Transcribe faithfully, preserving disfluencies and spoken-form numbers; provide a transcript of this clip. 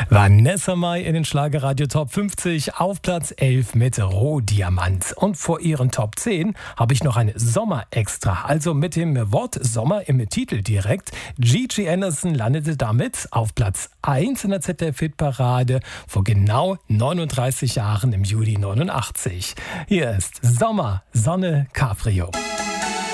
Vanessa Mai in den Schlagerradio Top fünfzig auf Platz elf mit Rohdiamant. Und vor ihren Top zehn habe ich noch eine Sommer-Extra, also mit dem Wort Sommer im Titel direkt. Gigi Anderson landete damit auf Platz eins in der Z D F-Hitparade vor genau neununddreißig Jahren im Juli neunundachtzig. Hier ist Sommer, Sonne, Cabrio.